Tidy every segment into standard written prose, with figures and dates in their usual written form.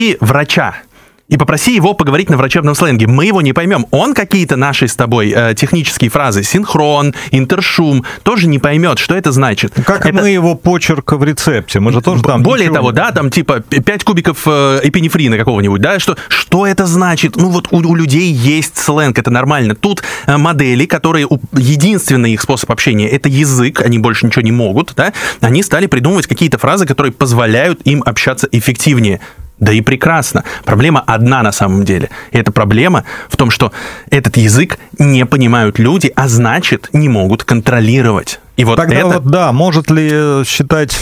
врача и попроси его поговорить на врачебном сленге. Мы его не поймем. Он какие-то наши с тобой технические фразы, синхрон, интершум, тоже не поймет, что это значит. Как это... мы его почерк в рецепте, мы же тоже там... Более того, да, там типа 5 кубиков эпинефрина какого-нибудь, да, что это значит? Ну вот у людей есть сленг, это нормально. Тут модели, которые, единственный их способ общения, это язык, они больше ничего не могут, да, они стали придумывать какие-то фразы, которые позволяют им общаться эффективнее. Да и прекрасно. Проблема одна на самом деле. И эта проблема в том, что этот язык не понимают люди, а значит, не могут контролировать. И вот тогда это... вот, да, можно ли считать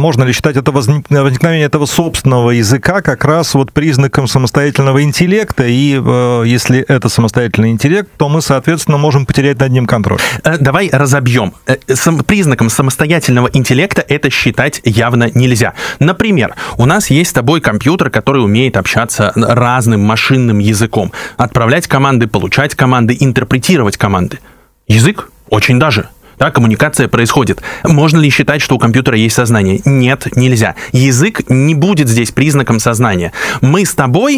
это возникновение этого собственного языка как раз вот признаком самостоятельного интеллекта, и если это самостоятельный интеллект, то мы, соответственно, можем потерять над ним контроль. Давай разобьем. Признаком самостоятельного интеллекта это считать явно нельзя. Например, у нас есть с тобой компьютер, который умеет общаться разным машинным языком, отправлять команды, получать команды, интерпретировать команды. Язык очень даже. Да, коммуникация происходит. Можно ли считать, что у компьютера есть сознание? Нет, нельзя. Язык не будет здесь признаком сознания. Мы с тобой,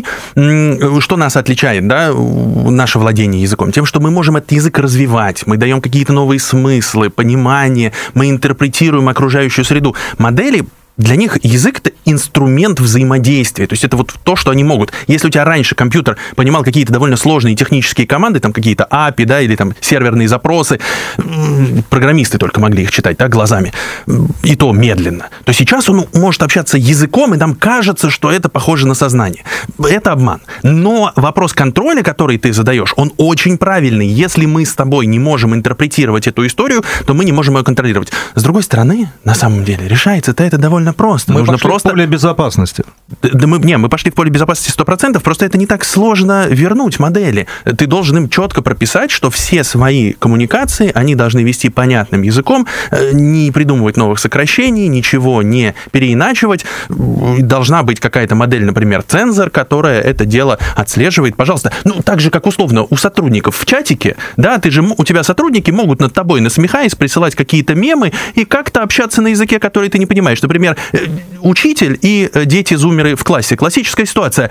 что нас отличает, да, наше владение языком? Тем, что мы можем этот язык развивать, мы даем какие-то новые смыслы, понимание, мы интерпретируем окружающую среду. Модели, для них язык — это инструмент взаимодействия. То есть это вот то, что они могут. Если у тебя раньше компьютер понимал какие-то довольно сложные технические команды, там какие-то API, да, или там серверные запросы, программисты только могли их читать, да, глазами, и то медленно, то сейчас он может общаться языком, и нам кажется, что это похоже на сознание. Это обман. Но вопрос контроля, который ты задаешь, он очень правильный. Если мы с тобой не можем интерпретировать эту историю, то мы не можем ее контролировать. С другой стороны, на самом деле, решается-то это довольно просто. Мы пошли в поле безопасности. Да мы пошли в поле безопасности 100%, просто это не так сложно вернуть модели. Ты должен им четко прописать, что все свои коммуникации, они должны вести понятным языком, не придумывать новых сокращений, ничего не переиначивать. Должна быть какая-то модель, например, цензор, которая это дело отслеживает. Пожалуйста, ну, так же, как условно у сотрудников в чатике, да, у тебя сотрудники могут над тобой, насмехаясь, присылать какие-то мемы и как-то общаться на языке, который ты не понимаешь. Например, учитель и дети-зумеры в классе. Классическая ситуация.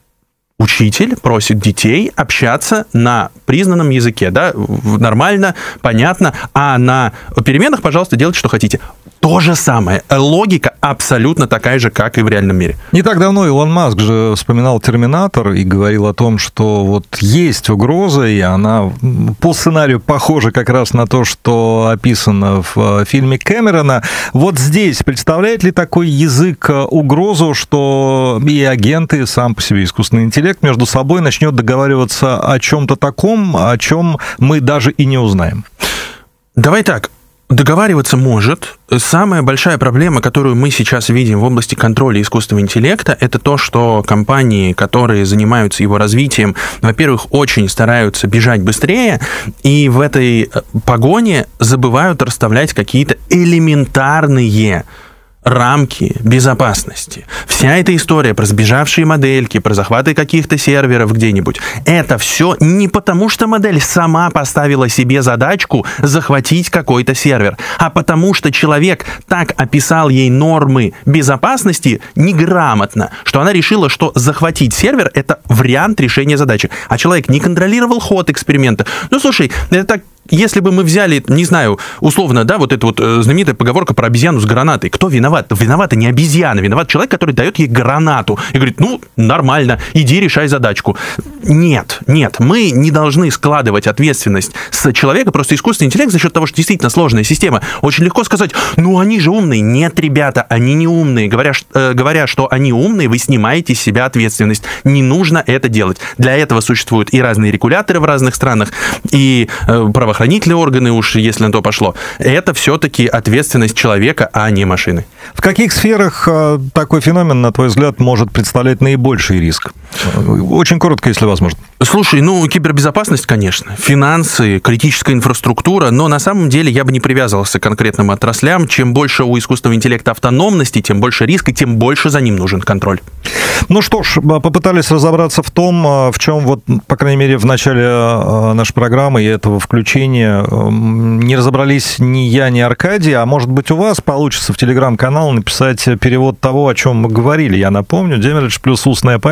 Учитель просит детей общаться на признанном языке, да, нормально, понятно, а на переменах, пожалуйста, делайте, что хотите. То же самое. Логика абсолютно такая же, как и в реальном мире. Не так давно Илон Маск же вспоминал «Терминатор» и говорил о том, что вот есть угроза, и она по сценарию похожа как раз на то, что описано в фильме Кэмерона. Вот здесь представляет ли такой язык угрозу, что и агенты, и сам по себе искусственный интеллект между собой начнет договариваться о чем-то таком, о чем мы даже и не узнаем? Давай так. Договариваться может. Самая большая проблема, которую мы сейчас видим в области контроля искусственного интеллекта, это то, что компании, которые занимаются его развитием, во-первых, очень стараются бежать быстрее, и в этой погоне забывают расставлять какие-то элементарные рамки безопасности. Вся эта история про сбежавшие модельки, про захваты каких-то серверов где-нибудь, это все не потому, что модель сама поставила себе задачку захватить какой-то сервер, а потому что человек так описал ей нормы безопасности неграмотно, что она решила, что захватить сервер — это вариант решения задачи. А человек не контролировал ход эксперимента. Ну, слушай, это так. Если бы мы взяли, не знаю, условно, да, вот эта вот знаменитая поговорка про обезьяну с гранатой. Кто виноват? Виновата не обезьяна, виноват человек, который дает ей гранату. И говорит, ну, нормально, иди решай задачку. Нет, мы не должны складывать ответственность с человека, просто искусственный интеллект за счет того, что действительно сложная система. Очень легко сказать, ну, они же умные. Нет, ребята, они не умные. Говоря, что они умные, вы снимаете с себя ответственность. Не нужно это делать. Для этого существуют и разные регуляторы в разных странах, и правоохранительные органы, уж если на то пошло, это все-таки ответственность человека, а не машины. В каких сферах такой феномен, на твой взгляд, может представлять наибольший риск? Очень коротко, если возможно. Слушай, кибербезопасность, конечно, финансы, критическая инфраструктура, но на самом деле я бы не привязывался к конкретным отраслям. Чем больше у искусственного интеллекта автономности, тем больше риска, тем больше за ним нужен контроль. Ну что ж, попытались разобраться в том, в чем, вот, по крайней мере, в начале нашей программы и этого включения не разобрались ни я, ни Аркадий, а может быть у вас получится в телеграм-канале канала написать перевод того, о чем мы говорили. Я напомню, Демеридж плюс устная память